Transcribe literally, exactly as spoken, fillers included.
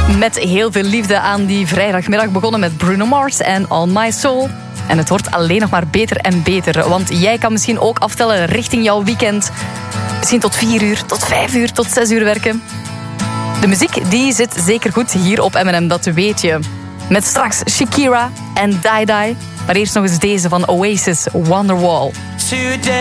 Met heel veel liefde aan die vrijdagmiddag begonnen met Bruno Mars en On My Soul. En het wordt alleen nog maar beter en beter. Want jij kan misschien ook aftellen richting jouw weekend. Misschien tot vier uur, tot vijf uur, tot zes uur werken. De muziek die zit zeker goed hier op M en M, dat weet je. Met straks Shakira en Die Die. Maar eerst nog eens deze van Oasis, Wonderwall.